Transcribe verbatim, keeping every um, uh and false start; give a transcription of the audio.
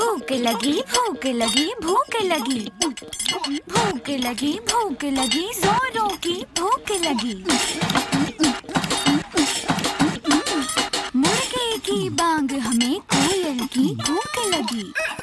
भूख लगी भूख लगी भूख लगी भूख लगी भूख लगी जोरों की भूख लगी। मुर्गे की बांग हमें कोयल की भूख लगी।